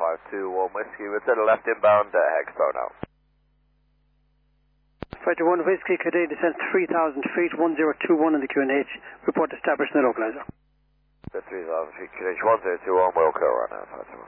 521 Whiskey, we'll set a left inbound, Expo now. Fighter 1 Whiskey, Cadet descent 3,000 feet, 1021 in the QNH. Report established in the localizer. The 3,000 feet, QNH 1021, we'll go right now, Fighter 1.